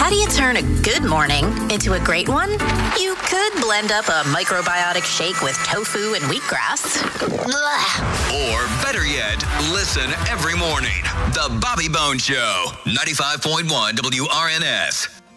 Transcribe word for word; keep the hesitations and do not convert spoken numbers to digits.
How do you turn a good morning into a great one? You could blend up a microbiotic shake with tofu and wheatgrass. Blah. Or better yet, listen every morning. The Bobby Bones Show, ninety-five point one W R N S.